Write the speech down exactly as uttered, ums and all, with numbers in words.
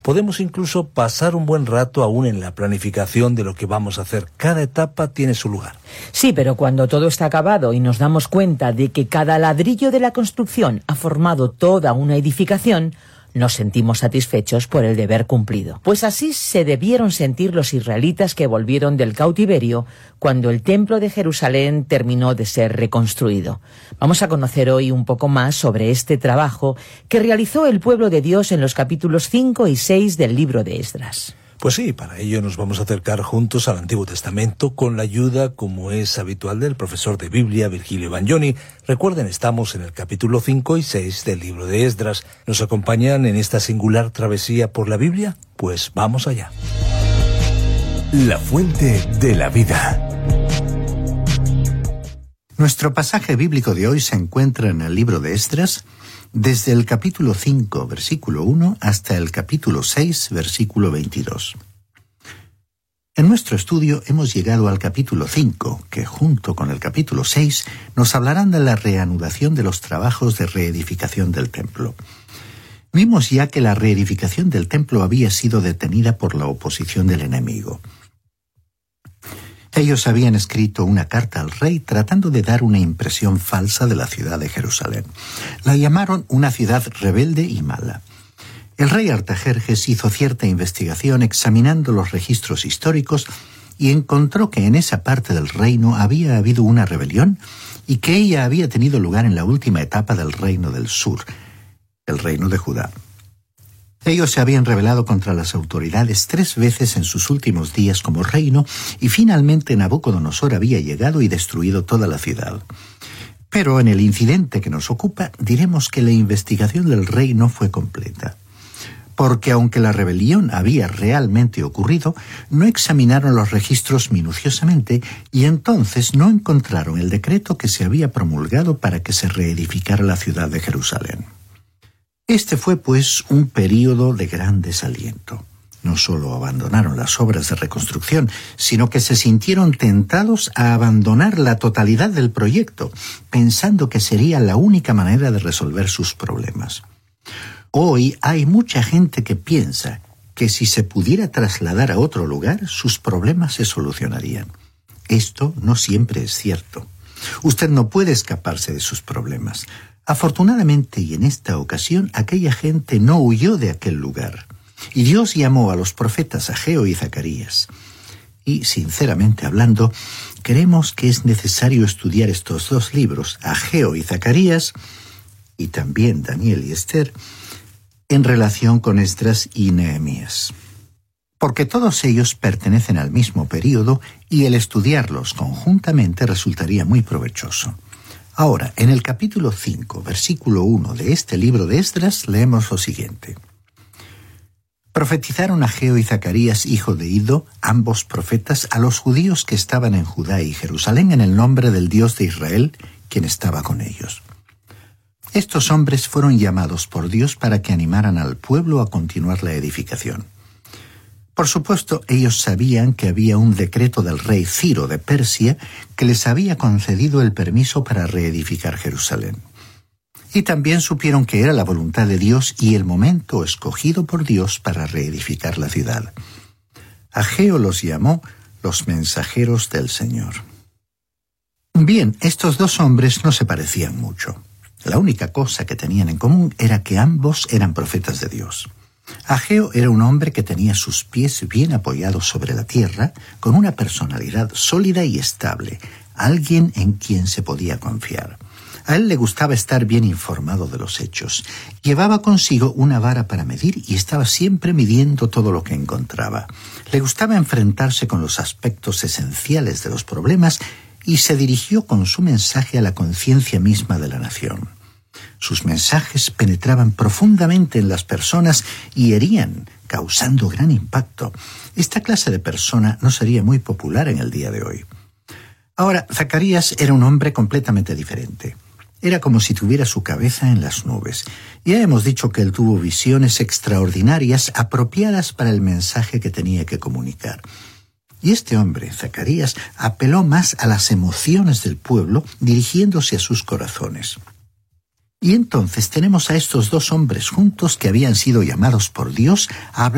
Podemos incluso pasar un buen rato aún en la planificación de lo que vamos a hacer. Cada etapa tiene su lugar. Sí, pero cuando todo está acabado y nos damos cuenta de que cada ladrillo de la construcción ha formado toda una edificación, nos sentimos satisfechos por el deber cumplido. Pues así se debieron sentir los israelitas que volvieron del cautiverio cuando el templo de Jerusalén terminó de ser reconstruido. Vamos a conocer hoy un poco más sobre este trabajo que realizó el pueblo de Dios en los capítulos cinco y seis del libro de Esdras. Pues sí, para ello nos vamos a acercar juntos al Antiguo Testamento con la ayuda, como es habitual, del profesor de Biblia, Virgilio Bagnoni. Recuerden, estamos en el capítulo cinco y seis del libro de Esdras. ¿Nos acompañan en esta singular travesía por la Biblia? Pues vamos allá. La fuente de la vida. Nuestro pasaje bíblico de hoy se encuentra en el libro de Esdras, desde el capítulo cinco, versículo uno, hasta el capítulo seis, versículo veintidós. En nuestro estudio hemos llegado al capítulo cinco, que junto con el capítulo seis nos hablarán de la reanudación de los trabajos de reedificación del templo. Vimos ya que la reedificación del templo había sido detenida por la oposición del enemigo. Ellos habían escrito una carta al rey tratando de dar una impresión falsa de la ciudad de Jerusalén. La llamaron una ciudad rebelde y mala. El rey Artajerjes hizo cierta investigación examinando los registros históricos y encontró que en esa parte del reino había habido una rebelión y que ella había tenido lugar en la última etapa del reino del sur, el reino de Judá. Ellos se habían rebelado contra las autoridades tres veces en sus últimos días como reino y finalmente Nabucodonosor había llegado y destruido toda la ciudad. Pero en el incidente que nos ocupa diremos que la investigación del rey no fue completa. Porque aunque la rebelión había realmente ocurrido, no examinaron los registros minuciosamente y entonces no encontraron el decreto que se había promulgado para que se reedificara la ciudad de Jerusalén. Este fue, pues, un período de gran desaliento. No solo abandonaron las obras de reconstrucción, sino que se sintieron tentados a abandonar la totalidad del proyecto, pensando que sería la única manera de resolver sus problemas. Hoy hay mucha gente que piensa que si se pudiera trasladar a otro lugar, sus problemas se solucionarían. Esto no siempre es cierto. Usted no puede escaparse de sus problemas. Afortunadamente, y en esta ocasión, aquella gente no huyó de aquel lugar. Y Dios llamó a los profetas Ageo y Zacarías. Y, sinceramente hablando, creemos que es necesario estudiar estos dos libros, Ageo y Zacarías, y también Daniel y Esther, en relación con Esdras y Nehemías. Porque todos ellos pertenecen al mismo período y el estudiarlos conjuntamente resultaría muy provechoso. Ahora, en el capítulo cinco, versículo uno de este libro de Esdras, leemos lo siguiente. Profetizaron Ageo y Zacarías, hijo de Ido, ambos profetas, a los judíos que estaban en Judá y Jerusalén en el nombre del Dios de Israel, quien estaba con ellos. Estos hombres fueron llamados por Dios para que animaran al pueblo a continuar la edificación. Por supuesto, ellos sabían que había un decreto del rey Ciro de Persia que les había concedido el permiso para reedificar Jerusalén. Y también supieron que era la voluntad de Dios y el momento escogido por Dios para reedificar la ciudad. Ageo los llamó los mensajeros del Señor. Bien, estos dos hombres no se parecían mucho. La única cosa que tenían en común era que ambos eran profetas de Dios. Ageo era un hombre que tenía sus pies bien apoyados sobre la tierra, con una personalidad sólida y estable, alguien en quien se podía confiar. A él le gustaba estar bien informado de los hechos. Llevaba consigo una vara para medir y estaba siempre midiendo todo lo que encontraba. Le gustaba enfrentarse con los aspectos esenciales de los problemas y se dirigió con su mensaje a la conciencia misma de la nación. Sus mensajes penetraban profundamente en las personas y herían, causando gran impacto. Esta clase de persona no sería muy popular en el día de hoy. Ahora, Zacarías era un hombre completamente diferente. Era como si tuviera su cabeza en las nubes. Ya hemos dicho que él tuvo visiones extraordinarias apropiadas para el mensaje que tenía que comunicar. Y este hombre, Zacarías, apeló más a las emociones del pueblo, dirigiéndose a sus corazones. Y entonces tenemos a estos dos hombres juntos que habían sido llamados por Dios a hablar